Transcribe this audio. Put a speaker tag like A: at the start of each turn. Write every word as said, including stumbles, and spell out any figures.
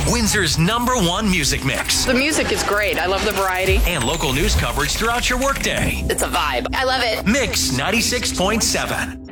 A: Windsor's number one music mix.
B: The music is great. I love the variety.
A: And local news coverage throughout your workday.
B: It's a vibe. I love it.
A: Mix ninety-six point seven.